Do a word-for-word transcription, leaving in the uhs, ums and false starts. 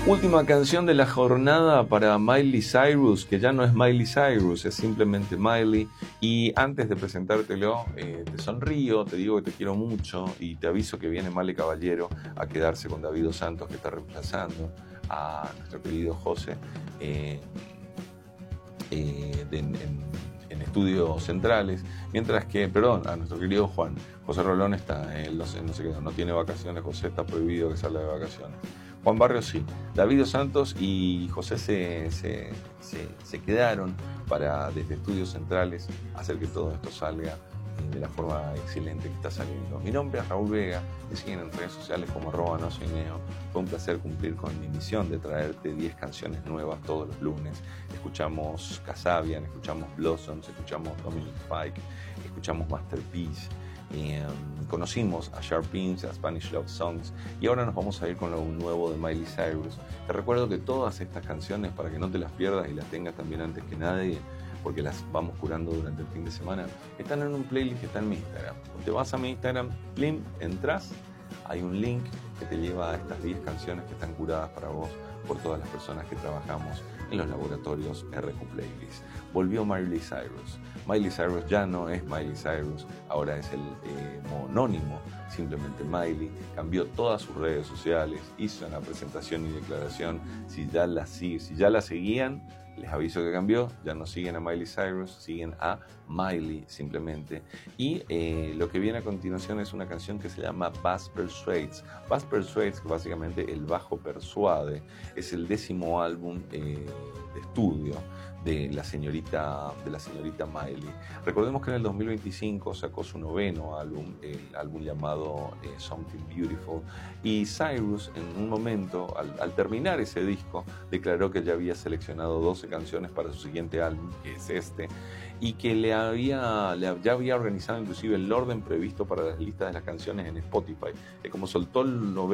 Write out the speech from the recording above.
Última canción de la jornada para Miley Cyrus, que ya no es Miley Cyrus, es simplemente Miley. Y antes de presentártelo, eh, te sonrío, te digo que te quiero mucho y te aviso que viene Male Caballero a quedarse con David Dos Santos, que está reemplazando a nuestro querido José eh, eh, de, en, en estudios centrales, mientras que, perdón, a nuestro querido Juan. José Rolón está, él no, sé, no, sé qué, no tiene vacaciones, José está prohibido que salga de vacaciones. Juan Barrios sí, David Dos Santos y José se, se, se, se quedaron para desde estudios centrales hacer que todo esto salga de la forma excelente que está saliendo. Mi nombre es Raúl Vega, me siguen en redes sociales como arroba no soy neo. Fue un placer cumplir con mi misión de traerte diez canciones nuevas todos los lunes. Escuchamos Kasabian, escuchamos Blossoms, escuchamos Dominic Fike, escuchamos Masterpiece. Eh, conocimos a Sharp Pins, a Spanish Love Songs y ahora nos vamos a ir con lo nuevo de Miley Cyrus. Te recuerdo que todas estas canciones, para que no te las pierdas y las tengas también antes que nadie, porque las vamos curando durante el fin de semana, están en un playlist que está en mi Instagram. Te vas a mi Instagram, plim, entras, hay un link que te lleva a estas diez canciones que están curadas para vos por todas las personas que trabajamos en los laboratorios R Q Playlist. Volvió Miley Cyrus. Miley Cyrus ya no es Miley Cyrus, ahora es el eh, monónimo, simplemente Miley. Cambió todas sus redes sociales, hizo una presentación y declaración. Si ya la, si, si ya la seguían, les aviso que cambió, ya no siguen a Miley Cyrus, siguen a Miley simplemente. Y eh, lo que viene a continuación es una canción que se llama Bass Persuades. Bass Persuades, que básicamente el bajo persuade, es el décimo álbum eh, de estudio de la señorita de la señorita Miley. Recordemos que en el dos mil veinticinco sacó su noveno álbum, el álbum llamado eh, Something Beautiful, y Cyrus en un momento, al, al terminar ese disco, declaró que ya había seleccionado doce canciones para su siguiente álbum, que es este, y que le había, le, ya había organizado inclusive el orden previsto para las listas de las canciones en Spotify, que como soltó el noveno